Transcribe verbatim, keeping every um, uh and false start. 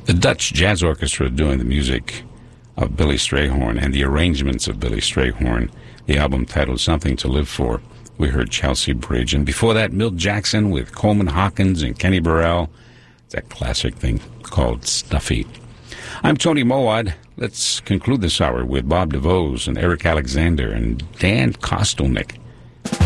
The Dutch Jazz Orchestra doing the music of Billy Strayhorn and the arrangements of Billy Strayhorn. The album titled Something to Live For. We heard Chelsea Bridge. And before that, Milt Jackson with Coleman Hawkins and Kenny Burrell. That classic thing called Stuffy. I'm Tony Mowat. Let's conclude this hour with Bob DeVos and Eric Alexander and Dan Kostelnick.